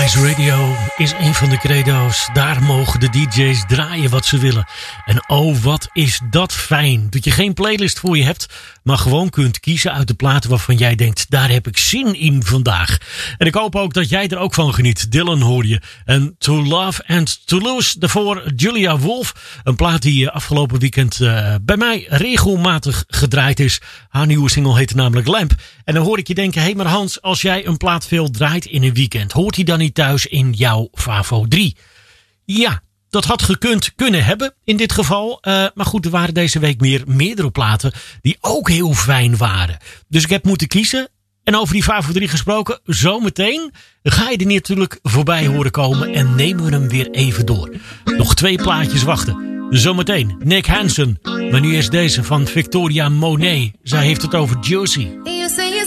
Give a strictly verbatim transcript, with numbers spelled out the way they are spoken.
Ice Radio is een van de credo's. Daar mogen de D J's draaien wat ze willen. En oh, wat is dat fijn. Dat je geen playlist voor je hebt, maar gewoon kunt kiezen uit de platen waarvan jij denkt, daar heb ik zin in vandaag. En ik hoop ook dat jij er ook van geniet. Dylan hoor je. En To Love and To Lose. Daarvoor Julia Wolf. Een plaat die afgelopen weekend uh, bij mij regelmatig gedraaid is. Haar nieuwe single heette namelijk Lamp. En dan hoor ik je denken, hé hey, maar Hans, als jij een plaat veel draait in een weekend, hoort hij dan niet thuis in jouw Favo drie? Ja, dat had gekund kunnen hebben in dit geval. Uh, maar goed, er waren deze week meer meerdere platen die ook heel fijn waren. Dus ik heb moeten kiezen. En over die Favo drie gesproken, zometeen ga je er natuurlijk voorbij horen komen en nemen we hem weer even door. Nog twee plaatjes wachten. Zometeen Nick Hansen. Maar nu eerst deze van Victoria Monet. Zij heeft het over Juicy.